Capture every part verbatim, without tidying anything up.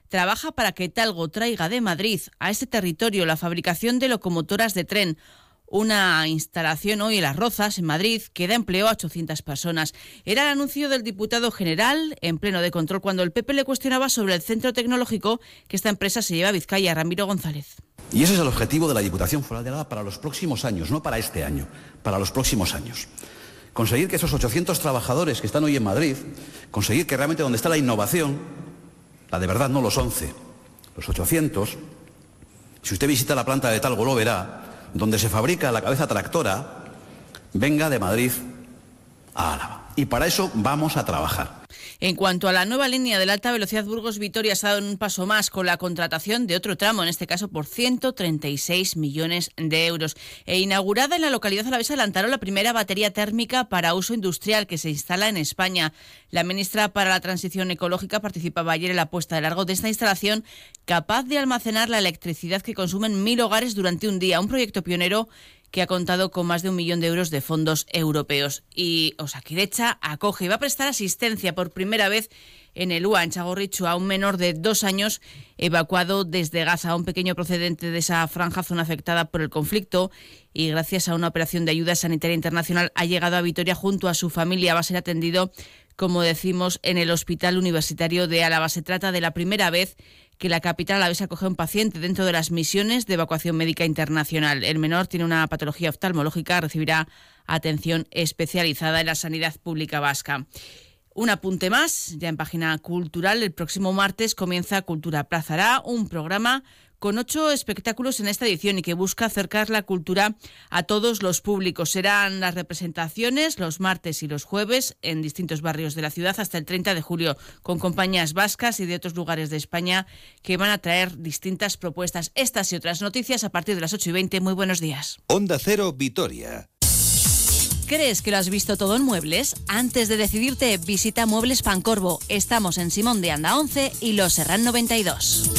trabaja para que Talgo traiga de Madrid a este territorio la fabricación de locomotoras de tren. Una instalación hoy en Las Rozas, en Madrid, que da empleo a ochocientas personas. Era el anuncio del diputado general en pleno de control cuando el P P le cuestionaba sobre el centro tecnológico que esta empresa se lleva a Vizcaya. Ramiro González. Y ese es el objetivo de la Diputación Foral de Álava para los próximos años, no para este año, para los próximos años. Conseguir que esos ochocientos trabajadores que están hoy en Madrid, conseguir que realmente donde está la innovación, la de verdad, no los once, los ochocientos, si usted visita la planta de Talgo lo verá, donde se fabrica la cabeza tractora, venga de Madrid a Álava. Y para eso vamos a trabajar. En cuanto a la nueva línea de la alta velocidad Burgos-Vitoria, se ha dado un paso más con la contratación de otro tramo, en este caso por ciento treinta y seis millones de euros. E inaugurada en la localidad alavesa de Lantaró la primera batería térmica para uso industrial que se instala en España. La ministra para la Transición Ecológica participaba ayer en la puesta de largo de esta instalación, capaz de almacenar la electricidad que consumen mil hogares durante un día. Un proyecto pionero que ha contado con más de un millón de euros de fondos europeos. Y Osakidetza acoge y va a prestar asistencia por primera vez en el U A, en Txagorritxu, a un menor de dos años evacuado desde Gaza, un pequeño procedente de esa franja, zona afectada por el conflicto, y gracias a una operación de ayuda sanitaria internacional ha llegado a Vitoria junto a su familia. Va a ser atendido, como decimos, en el Hospital Universitario de Álava. Se trata de la primera vez que la capital alavesa acoge a un paciente dentro de las misiones de evacuación médica internacional. El menor tiene una patología oftalmológica, recibirá atención especializada en la sanidad pública vasca. Un apunte más, ya en página cultural, el próximo martes comienza Cultura Plazará, un programa con ocho espectáculos en esta edición y que busca acercar la cultura a todos los públicos. Serán las representaciones los martes y los jueves en distintos barrios de la ciudad hasta el treinta de julio, con compañías vascas y de otros lugares de España que van a traer distintas propuestas. Estas y otras noticias a partir de las ocho y veinte. Muy buenos días. Onda Cero, Vitoria. ¿Crees que lo has visto todo en muebles? Antes de decidirte, visita Muebles Pancorbo. Estamos en Simón de Anda once y Los Serrán noventa y dos.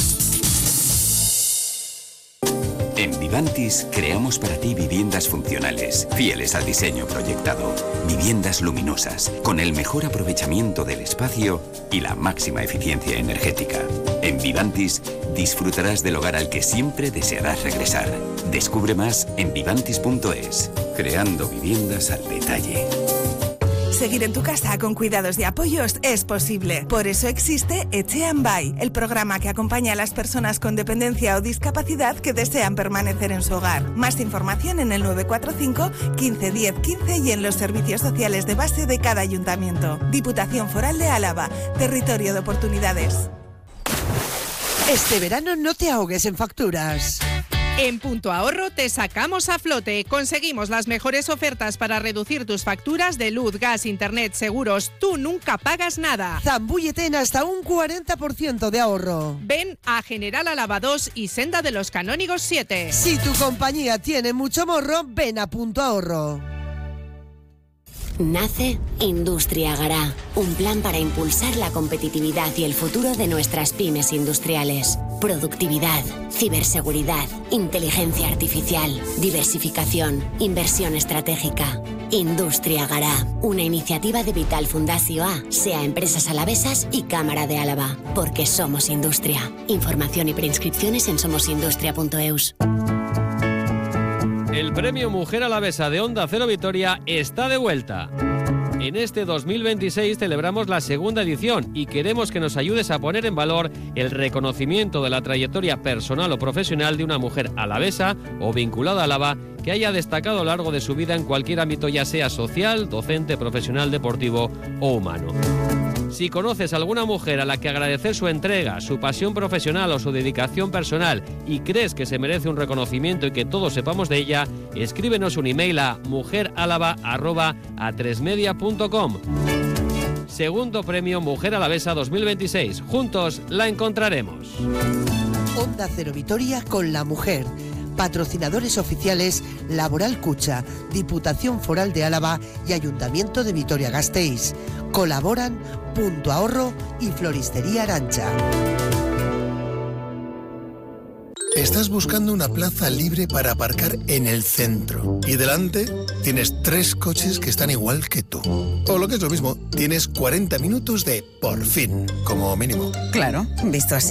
En Vivantis creamos para ti viviendas funcionales, fieles al diseño proyectado. Viviendas luminosas, con el mejor aprovechamiento del espacio y la máxima eficiencia energética. En Vivantis disfrutarás del hogar al que siempre desearás regresar. Descubre más en vivantis punto es, creando viviendas al detalle. Seguir en tu casa con cuidados y apoyos es posible. Por eso existe Etxean Bai, el programa que acompaña a las personas con dependencia o discapacidad que desean permanecer en su hogar. Más información en el nueve cuatro cinco, quince, diez, quince y en los servicios sociales de base de cada ayuntamiento. Diputación Foral de Álava, territorio de oportunidades. Este verano no te ahogues en facturas. En Punto Ahorro te sacamos a flote. Conseguimos las mejores ofertas para reducir tus facturas de luz, gas, internet, seguros. Tú nunca pagas nada. Zambúllete en hasta un cuarenta por ciento de ahorro. Ven a General Álava dos y Senda de los Canónigos siete. Si tu compañía tiene mucho morro, ven a Punto Ahorro. Nace Industria Gará, un plan para impulsar la competitividad y el futuro de nuestras pymes industriales. Productividad, ciberseguridad, inteligencia artificial, diversificación, inversión estratégica. Industria Gará, una iniciativa de Vital Fundació A, SEA Empresas Alavesas y Cámara de Álava, porque somos industria. Información y preinscripciones en somosindustria punto eus. El Premio Mujer Alavesa de Onda Cero Vitoria está de vuelta. En este dos mil veintiséis celebramos la segunda edición y queremos que nos ayudes a poner en valor el reconocimiento de la trayectoria personal o profesional de una mujer alavesa o vinculada a Álava que haya destacado a lo largo de su vida en cualquier ámbito, ya sea social, docente, profesional, deportivo o humano. Si conoces a alguna mujer a la que agradecer su entrega, su pasión profesional o su dedicación personal y crees que se merece un reconocimiento y que todos sepamos de ella, escríbenos un email a mujeralava arroba a tres media punto com. Segundo Premio Mujer Alavesa dos mil veintiséis. Juntos la encontraremos. Onda Cero Vitoria con la mujer. Patrocinadores oficiales Laboral Cucha, Diputación Foral de Álava y Ayuntamiento de Vitoria-Gasteiz. Colaboran Punto Ahorro y Floristería Arantxa. Estás buscando una plaza libre para aparcar en el centro y delante tienes tres coches que están igual que tú. O lo que es lo mismo, tienes cuarenta minutos de por fin, como mínimo. Claro, visto así.